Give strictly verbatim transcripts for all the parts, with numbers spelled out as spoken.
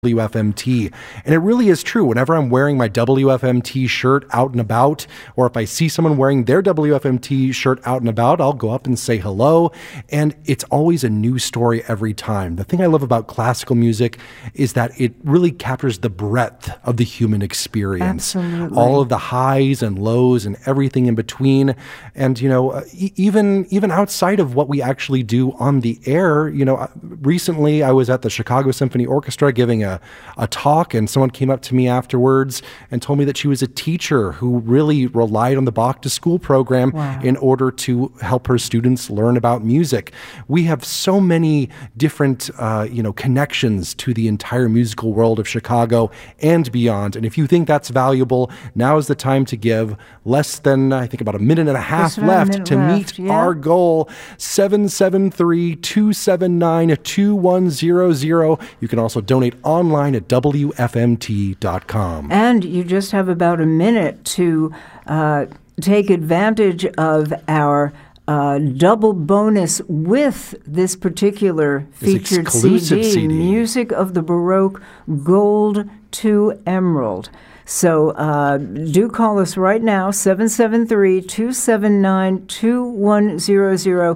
W F M T. And it really is true. Whenever I'm wearing my W F M T shirt out and about, or if I see someone wearing their W F M T shirt out and about, I'll go up and say hello. And it's always a new story every time. The thing I love about classical music is that it really captures the breadth of the human experience. Absolutely. All of the highs and lows and everything in between. And, you know, uh, e- even, even outside of what we actually do on the air, you know, recently I was at the Chicago Symphony Orchestra giving a A, a talk, and someone came up to me afterwards and told me that she was a teacher who really relied on the Bach to School program Wow. in order to help her students learn about music. We have so many different, uh, you know, connections to the entire musical world of Chicago and beyond. And if you think that's valuable, now is the time to give. Less than, I think, about a minute and a half Just about a left minute to left, meet yeah. our goal. seven seven three, two seven nine, two one zero zero. You can also donate online at W F M T dot com. And you just have about a minute to uh, take advantage of our uh, double bonus with this particular This featured exclusive C D, C D. Music of the Baroque Gold to Emerald. So uh, do call us right now, seven seven three, two seven nine, two one zero zero.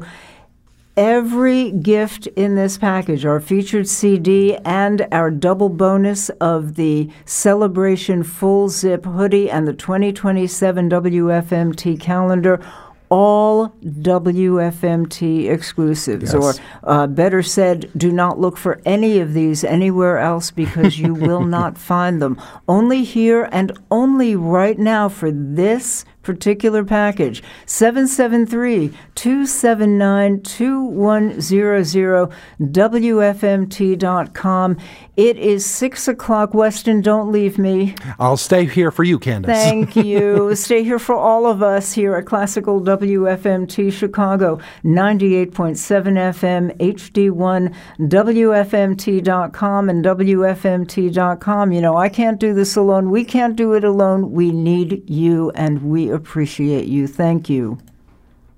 Every gift in this package, our featured C D and our double bonus of the Celebration Full Zip hoodie and the twenty twenty-seven W F M T calendar, all W F M T exclusives. Yes. Or uh, better said, do not look for any of these anywhere else because you will not find them. Only here and only right now for this particular package. seven seven three, two seven nine, two one zero zero, W F M T dot com. It is six o'clock. Weston, don't leave me. I'll stay here for you, Candace. Thank you. Stay here for all of us here at Classical W F M T Chicago, ninety-eight point seven F M, H D one, W F M T dot com and W F M T dot com. You know, I can't do this alone. We can't do it alone. We need you, and we appreciate you. Thank you.